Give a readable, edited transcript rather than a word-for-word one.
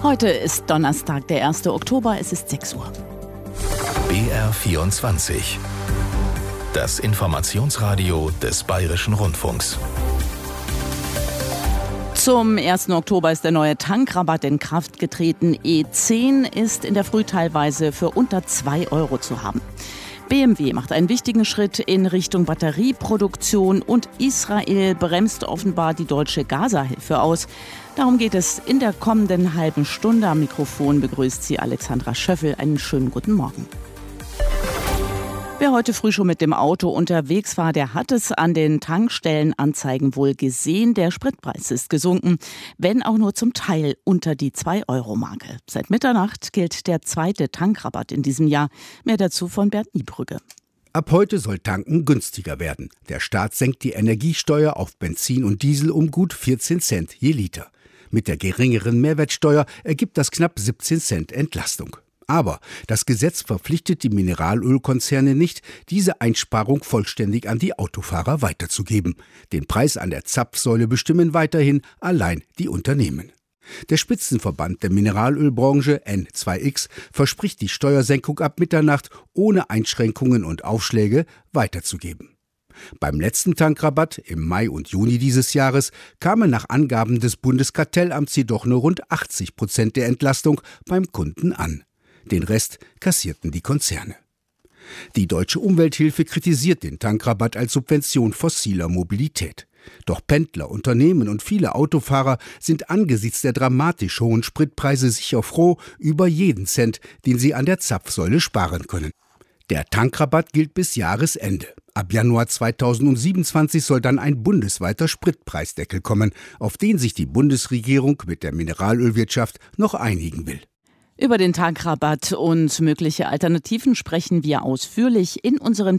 Heute ist Donnerstag, der 1. Oktober, es ist 6 Uhr. BR24. Das Informationsradio des Bayerischen Rundfunks. Zum 1. Oktober ist der neue Tankrabatt in Kraft getreten. E10 ist in der Früh teilweise für unter 2 Euro zu haben. BMW macht einen wichtigen Schritt in Richtung Batterieproduktion und Israel bremst offenbar die deutsche Gaza-Hilfe aus. Darum geht es in der kommenden halben Stunde. Am Mikrofon begrüßt Sie Alexandra Schöffel. Einen schönen guten Morgen. Wer heute früh schon mit dem Auto unterwegs war, der hat es an den Tankstellenanzeigen wohl gesehen. Der Spritpreis ist gesunken, wenn auch nur zum Teil unter die 2-Euro-Marke. Seit Mitternacht gilt der zweite Tankrabatt in diesem Jahr. Mehr dazu von Bernd Niebrügge. Ab heute soll Tanken günstiger werden. Der Staat senkt die Energiesteuer auf Benzin und Diesel um gut 14 Cent je Liter. Mit der geringeren Mehrwertsteuer ergibt das knapp 17 Cent Entlastung. Aber das Gesetz verpflichtet die Mineralölkonzerne nicht, diese Einsparung vollständig an die Autofahrer weiterzugeben. Den Preis an der Zapfsäule bestimmen weiterhin allein die Unternehmen. Der Spitzenverband der Mineralölbranche N2X verspricht die Steuersenkung ab Mitternacht ohne Einschränkungen und Aufschläge weiterzugeben. Beim letzten Tankrabatt im Mai und Juni dieses Jahres kamen nach Angaben des Bundeskartellamts jedoch nur rund 80% der Entlastung beim Kunden an. Den Rest kassierten die Konzerne. Die Deutsche Umwelthilfe kritisiert den Tankrabatt als Subvention fossiler Mobilität. Doch Pendler, Unternehmen und viele Autofahrer sind angesichts der dramatisch hohen Spritpreise sicher froh über jeden Cent, den sie an der Zapfsäule sparen können. Der Tankrabatt gilt bis Jahresende. Ab Januar 2027 soll dann ein bundesweiter Spritpreisdeckel kommen, auf den sich die Bundesregierung mit der Mineralölwirtschaft noch einigen will. Über den Tankrabatt und mögliche Alternativen sprechen wir ausführlich in unserem